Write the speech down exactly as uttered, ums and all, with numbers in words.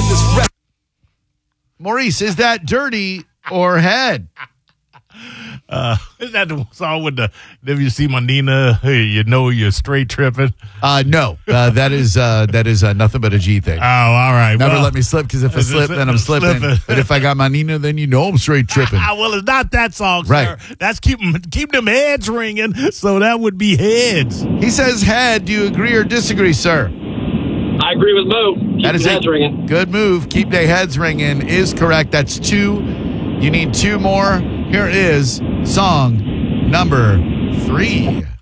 in this rap. Maurice, is that dirty or head? Uh, is that the song with the, if you see my Nina, hey, you know you're straight tripping? Uh, no, uh, that is uh, that is uh, nothing but a G thing. Oh, all right. Never well, let me slip, because if I it's- slip, it's- then I'm it's slipping. slipping. But if I got my Nina, then you know I'm straight tripping. Ah, well, it's not that song, Right. sir. That's keeping keep them heads ringing, so that would be heads. He says head. Do you agree or disagree, sir? I agree with Mo. Keep That is the heads a ringing. good move. Keep their heads ringing is correct. That's two. You need two more. Here is song number three.